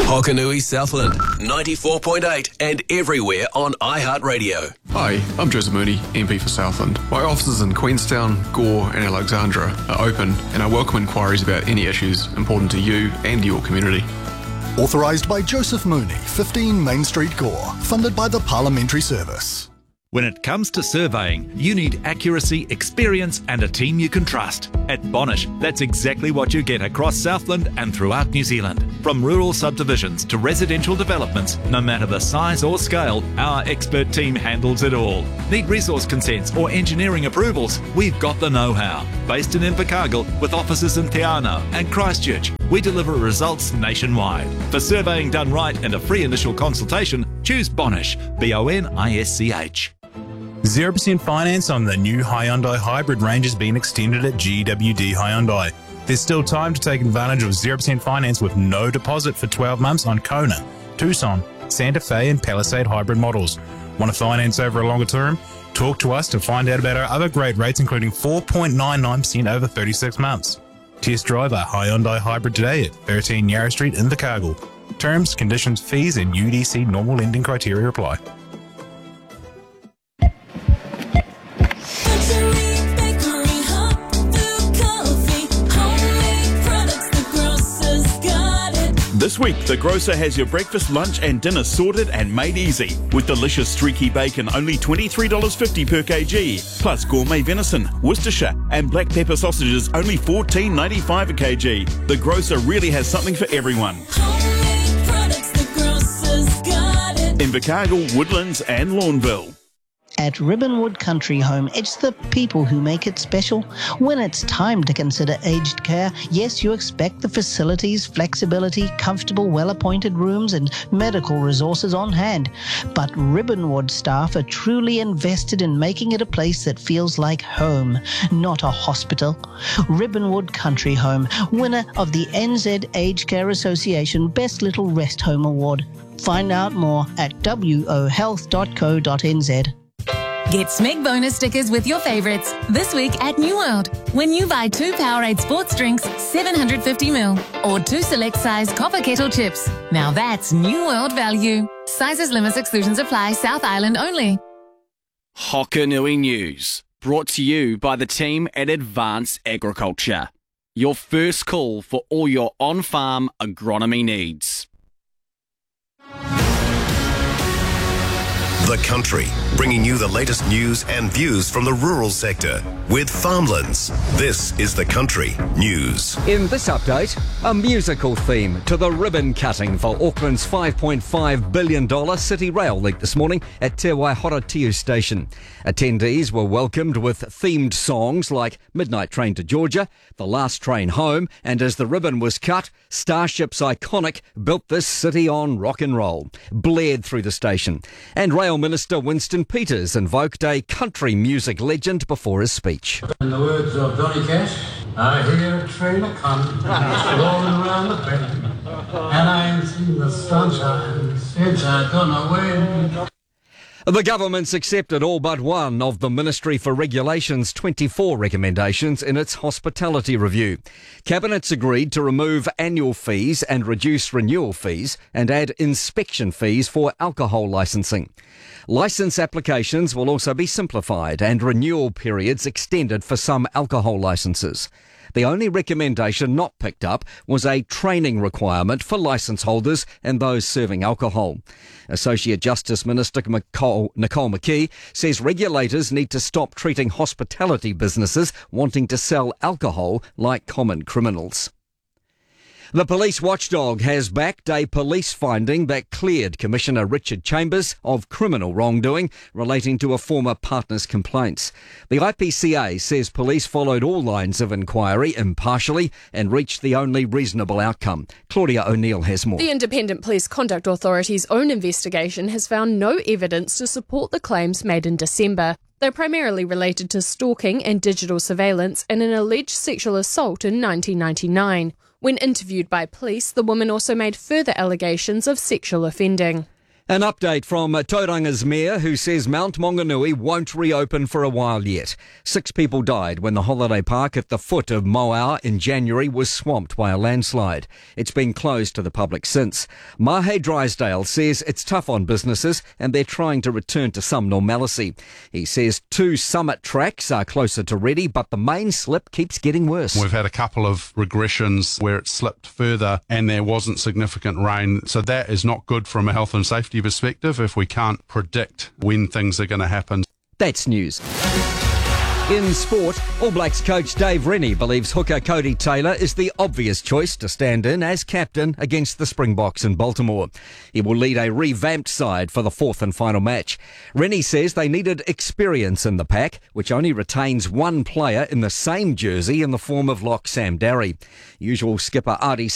Hokanui Southland, 94.8 and everywhere on iHeartRadio. Hi, I'm Joseph Mooney, MP for Southland. My offices in Queenstown, Gore and Alexandra are open and I welcome inquiries about any issues important to you and your community. Authorised by Joseph Mooney, 15 Main Street, Gore. Funded by the Parliamentary Service. When it comes to surveying, you need accuracy, experience and a team you can trust. At Bonish, that's exactly what you get across Southland and throughout New Zealand. From rural subdivisions to residential developments, no matter the size or scale, our expert team handles it all. Need resource consents or engineering approvals? We've got the know-how. Based in Invercargill with offices in Te Anau and Christchurch, we deliver results nationwide. For surveying done right and a free initial consultation, choose Bonish, Bonisch. 0% finance on the new Hyundai Hybrid range has been extended at GWD Hyundai. There's still time to take advantage of 0% finance with no deposit for 12 months on Kona, Tucson, Santa Fe and Palisade hybrid models. Want to finance over a longer term? Talk to us to find out about our other great rates, including 4.99% over 36 months. Test drive a Hyundai Hybrid today at 13 Yarra Street in Invercargill. Terms, conditions, fees and UDC normal lending criteria apply. This week, The Grocer has your breakfast, lunch and dinner sorted and made easy. With delicious streaky bacon, only $23.50 per kg. Plus gourmet venison, Worcestershire and black pepper sausages, only $14.95 a kg. The Grocer really has something for everyone. Invercargill, Woodlands and Lawnville. At Ribbonwood Country Home, it's the people who make it special. When it's time to consider aged care, yes, you expect the facilities, flexibility, comfortable, well-appointed rooms and medical resources on hand. But Ribbonwood staff are truly invested in making it a place that feels like home, not a hospital. Ribbonwood Country Home, winner of the NZ Aged Care Association Best Little Rest Home Award. Find out more at wohealth.co.nz. Get Smeg bonus stickers with your favourites this week at New World. When you buy 2 Powerade sports drinks, 750ml, or 2 select size copper kettle chips. Now that's New World value. Sizes, limits, exclusions apply. South Island only. Hokanui News, brought to you by the team at Advance Agriculture. Your first call for all your on-farm agronomy needs. The Country, bringing you the latest news and views from the rural sector with Farmlands. This is The Country News. In this update, a musical theme to the ribbon cutting for Auckland's $5.5 billion City Rail link this morning at Te Waihorotiu Station. Attendees were welcomed with themed songs like Midnight Train to Georgia, The Last Train Home, and as the ribbon was cut, Starship's iconic Built This City on Rock and Roll blared through the station. And Rail Minister Winston Peters invoked a country music legend before his speech. In the words of Johnny Cash, I hear a trailer coming, rolling around the bend, and I ain't seen the sunshine since I don't know when. The government's accepted all but one of the Ministry for Regulation's 24 recommendations in its hospitality review. Cabinet's agreed to remove annual fees and reduce renewal fees and add inspection fees for alcohol licensing. Licence applications will also be simplified and renewal periods extended for some alcohol licences. The only recommendation not picked up was a training requirement for licence holders and those serving alcohol. Associate Justice Minister Nicole McKee says regulators need to stop treating hospitality businesses wanting to sell alcohol like common criminals. The police watchdog has backed a police finding that cleared Commissioner Richard Chambers of criminal wrongdoing relating to a former partner's complaints. The IPCA says police followed all lines of inquiry impartially and reached the only reasonable outcome. Claudia O'Neill has more. The Independent Police Conduct Authority's own investigation has found no evidence to support the claims made in December. They're primarily related to stalking and digital surveillance and an alleged sexual assault in 1999. When interviewed by police, the woman also made further allegations of sexual offending. An update from Tauranga's mayor, who says Mount Maunganui won't reopen for a while yet. 6 people died when the holiday park at the foot of Moau in January was swamped by a landslide. It's been closed to the public since. Mahe Drysdale says it's tough on businesses and they're trying to return to some normalcy. He says 2 summit tracks are closer to ready, but the main slip keeps getting worse. We've had a couple of regressions where it slipped further and there wasn't significant rain, so that is not good from a health and safety perspective if we can't predict when things are going to happen. That's news. In sport, All Blacks coach Dave Rennie believes hooker Cody Taylor is the obvious choice to stand in as captain against the Springboks in Baltimore. He will lead a revamped side for the 4th and final match. Rennie says they needed experience in the pack, which only retains 1 player in the same jersey in the form of lock Sam Darry. Usual skipper Artie